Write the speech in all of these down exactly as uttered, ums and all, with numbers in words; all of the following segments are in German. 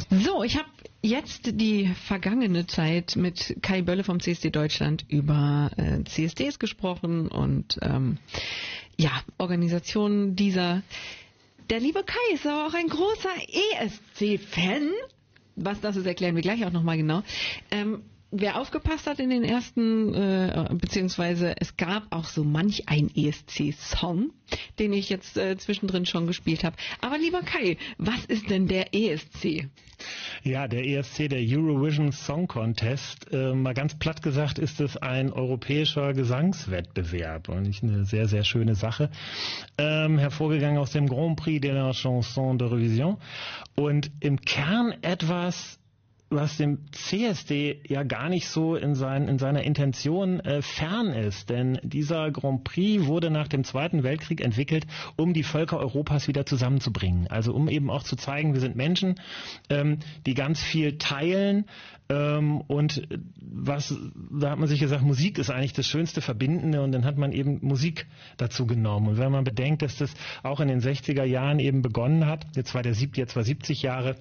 So, ich habe jetzt die vergangene Zeit mit Kai Bölle vom C S D Deutschland über äh, C S Ds gesprochen und ähm, ja, Organisationen dieser. Der liebe Kai ist aber auch ein großer E S C-Fan. Was das ist, erklären wir gleich auch nochmal genau. Ähm, Wer aufgepasst hat in den ersten, äh, beziehungsweise es gab auch so manch ein E S C-Song, den ich jetzt äh, zwischendrin schon gespielt habe. Aber lieber Kai, was ist denn der E S C? Ja, der E S C, der Eurovision Song Contest, äh, mal ganz platt gesagt, ist es ein europäischer Gesangswettbewerb und nicht eine sehr, sehr schöne Sache. Ähm, hervorgegangen aus dem Grand Prix de la Chanson d'Eurovision und im Kern etwas, was dem C S D ja gar nicht so in, sein, in seiner Intention äh, fern ist. Denn dieser Grand Prix wurde nach dem Zweiten Weltkrieg entwickelt, um die Völker Europas wieder zusammenzubringen. Also um eben auch zu zeigen, wir sind Menschen, ähm, die ganz viel teilen. Ähm, und was, da hat man sich gesagt, Musik ist eigentlich das schönste Verbindende und dann hat man eben Musik dazu genommen. Und wenn man bedenkt, dass das auch in den sechziger Jahren eben begonnen hat, jetzt war der sieb, jetzt war siebzig Jahre,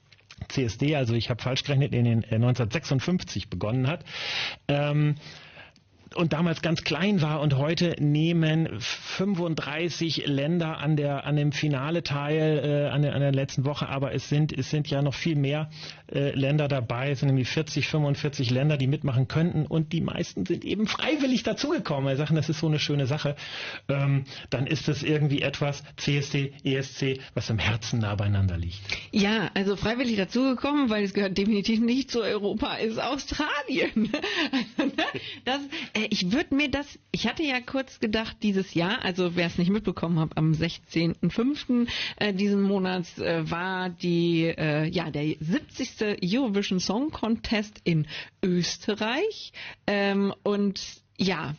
C S D, also ich habe falsch gerechnet, in den äh, neunzehnhundertsechsundfünfzig begonnen hat, ähm, und damals ganz klein war und heute nehmen fünfunddreißig Länder an der an dem Finale teil, äh, an, der, an der letzten Woche, aber es sind es sind ja noch viel mehr äh, Länder dabei, es sind nämlich vierzig, fünfundvierzig Länder, die mitmachen könnten und die meisten sind eben freiwillig dazugekommen. Wir sagen, das ist so eine schöne Sache. Ähm, dann ist das irgendwie etwas, C S D, E S C, was im Herzen nah beieinander liegt. Ja, also freiwillig dazugekommen, weil es gehört definitiv nicht zu Europa, ist Australien. Das Ich würde mir das, ich hatte ja kurz gedacht, dieses Jahr, also wer es nicht mitbekommen hat, am sechzehnten fünften Äh, diesen Monats äh, war die, äh, ja, der siebzigste Eurovision Song Contest in Österreich. Ähm, und ja,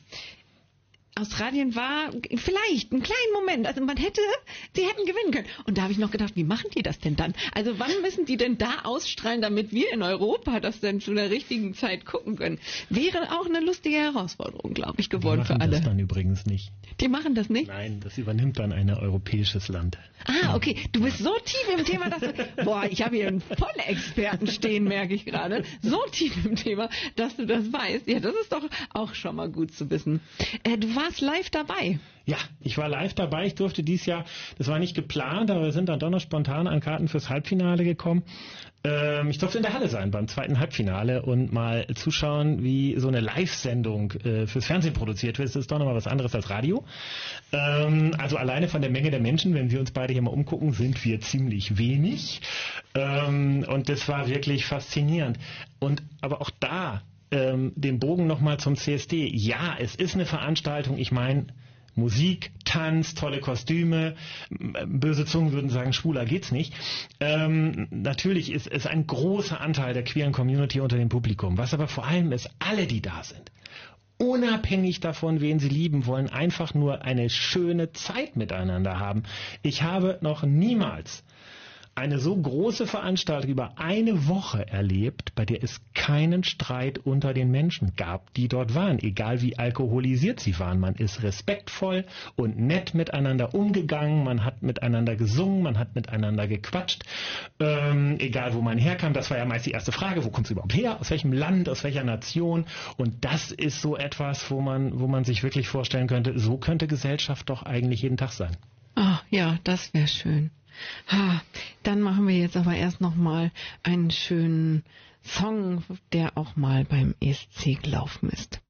Australien war vielleicht einen kleinen Moment, also man hätte, sie hätten gewinnen können. Und da habe ich noch gedacht, wie machen die das denn dann? Also wann müssen die denn da ausstrahlen, damit wir in Europa das denn zu der richtigen Zeit gucken können? Wäre auch eine lustige Herausforderung, glaube ich, geworden für alle. Die machen das dann übrigens nicht. Die machen das nicht? Nein, das übernimmt dann ein europäisches Land. Ah, okay. Du bist so tief im Thema, dass du, boah, ich habe hier einen Vollexperten stehen, merke ich gerade. So tief im Thema, dass du das weißt. Ja, das ist doch auch schon mal gut zu wissen. Äh, du warst live dabei. Ja, ich war live dabei. Ich durfte dieses Jahr, das war nicht geplant, aber wir sind dann doch noch spontan an Karten fürs Halbfinale gekommen. Ähm, ich durfte in der Halle sein beim zweiten Halbfinale und mal zuschauen, wie so eine Live-Sendung äh, fürs Fernsehen produziert wird. Das ist doch nochmal was anderes als Radio. Ähm, also alleine von der Menge der Menschen, wenn wir uns beide hier mal umgucken, sind wir ziemlich wenig. Ähm, und das war wirklich faszinierend. Und aber auch da, ähm, den Bogen nochmal zum C S D. Ja, es ist eine Veranstaltung. Ich meine, Musik, Tanz, tolle Kostüme, böse Zungen würden sagen, schwuler geht's nicht. Ähm, natürlich ist es ein großer Anteil der queeren Community unter dem Publikum. Was aber vor allem ist, alle, die da sind, unabhängig davon, wen sie lieben, wollen einfach nur eine schöne Zeit miteinander haben. Ich habe noch niemals eine so große Veranstaltung über eine Woche erlebt, bei der es keinen Streit unter den Menschen gab, die dort waren, egal wie alkoholisiert sie waren. Man ist respektvoll und nett miteinander umgegangen, man hat miteinander gesungen, man hat miteinander gequatscht, ähm, egal wo man herkam. Das war ja meist die erste Frage, wo kommst du überhaupt her, aus welchem Land, aus welcher Nation? Und das ist so etwas, wo man, wo man sich wirklich vorstellen könnte, so könnte Gesellschaft doch eigentlich jeden Tag sein. Ah, ja, das wäre schön. Ha, dann machen wir jetzt aber erst nochmal einen schönen Song, der auch mal beim E S C gelaufen ist.